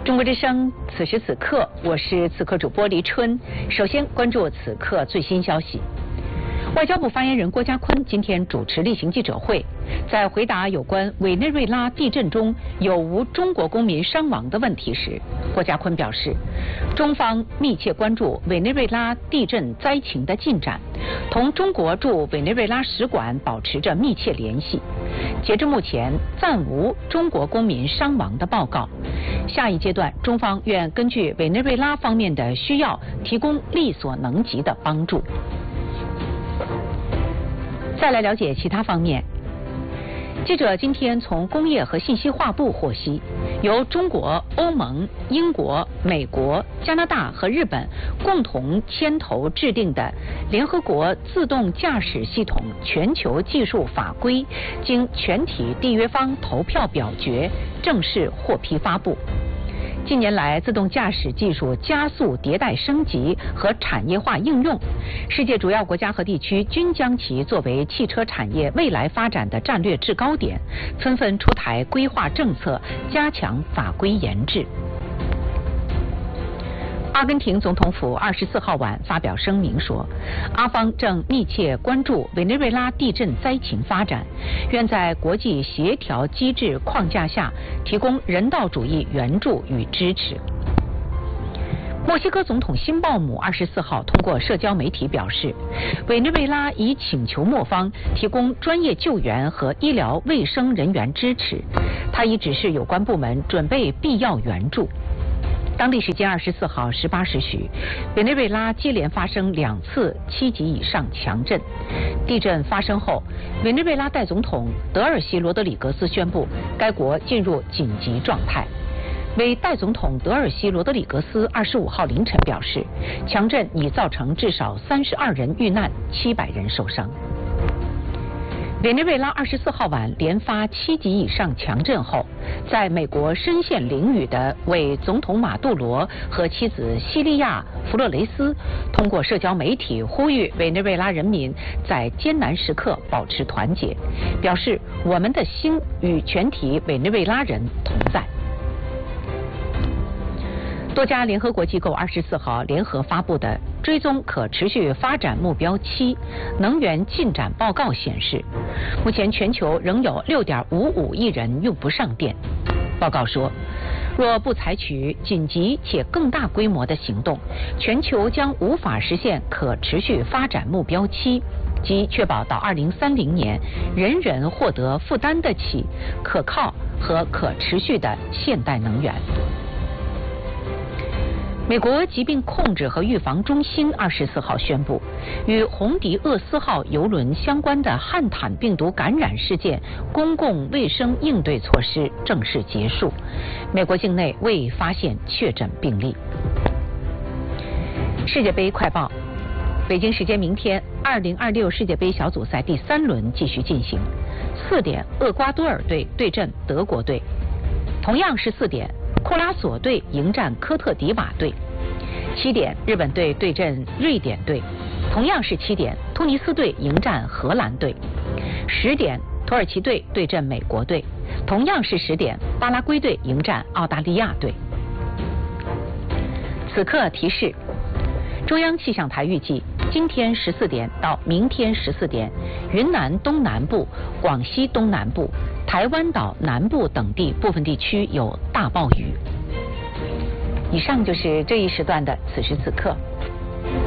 中国之声，此时此刻，我是此刻主播黎春。首先关注此刻最新消息。外交部发言人郭家坤今天主持例行记者会，在回答有关委内瑞拉地震中有无中国公民伤亡的问题时，郭家坤表示，中方密切关注委内瑞拉地震灾情的进展，同中国驻委内瑞拉使馆保持着密切联系。截至目前，暂无中国公民伤亡的报告。下一阶段，中方愿根据委内瑞拉方面的需要，提供力所能及的帮助。再来了解其他方面。记者今天从工业和信息化部获悉，由中国、欧盟、英国、美国、加拿大和日本共同牵头制定的联合国自动驾驶系统全球技术法规，经全体缔约方投票表决，正式获批发布。近年来，自动驾驶技术加速迭代升级和产业化应用，世界主要国家和地区均将其作为汽车产业未来发展的战略制高点，纷纷出台规划政策，加强法规研制。阿根廷总统府24号晚发表声明说，阿方正密切关注委内瑞拉地震灾情发展，愿在国际协调机制框架下提供人道主义援助与支持。墨西哥总统辛鲍姆24号通过社交媒体表示，委内瑞拉已请求墨方提供专业救援和医疗卫生人员支持，他已指示有关部门准备必要援助。当地时间24号18时许，委内瑞拉接连发生2次7级以上强震。地震发生后，委内瑞拉代总统德尔西罗德里格斯宣布，该国进入紧急状态。为代总统德尔西罗德里格斯25号凌晨表示，强震已造成至少32人遇难，700人受伤。委内瑞拉24号晚连发7级以上强震后，在美国深陷囹圄的伪总统马杜罗和妻子西利亚·弗洛雷斯通过社交媒体呼吁委内瑞拉人民在艰难时刻保持团结，表示我们的心与全体委内瑞拉人同在。多家联合国机构24号联合发布的追踪可持续发展目标7能源进展报告显示，目前全球仍有6.55亿人用不上电。报告说，若不采取紧急且更大规模的行动，全球将无法实现可持续发展目标7，即确保到2030年人人获得负担得起、可靠和可持续的现代能源。美国疾病控制和预防中心24号宣布，与红迪厄斯号邮轮相关的汉坦病毒感染事件公共卫生应对措施正式结束，美国境内未发现确诊病例。世界杯快报，北京时间明天，2026世界杯小组赛第3轮继续进行。4点，厄瓜多尔队对阵德国队；同样是4点，库拉索队迎战科特迪瓦队。7点，日本队对阵瑞典队；同样是7点，突尼斯队迎战荷兰队。10点，土耳其队对阵美国队；同样是10点，巴拉圭队迎战澳大利亚队。此刻提示：中央气象台预计，今天14点到明天14点，云南东南部、广西东南部、台湾岛南部等地部分地区有大暴雨。以上就是这一时段的此时此刻。